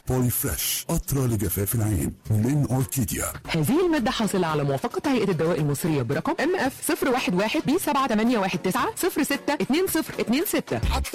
بولي فريش قطرة لجفاف العين من أوركيديا. هذه المادة حاصلة على موافقة هيئة الدواء المصرية برقم MF 011 B7819 062026.